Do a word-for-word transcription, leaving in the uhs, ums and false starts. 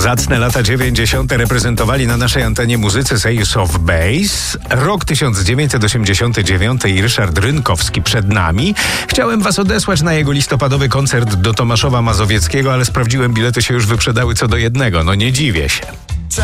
Zacne lata dziewięćdziesiąte reprezentowali na naszej antenie muzycy z Ace of Base. Rok tysiąc dziewięćset osiemdziesiąty dziewiąty i Ryszard Rynkowski przed nami. Chciałem was odesłać na jego listopadowy koncert do Tomaszowa Mazowieckiego, ale sprawdziłem, bilety się już wyprzedały co do jednego. No nie dziwię się.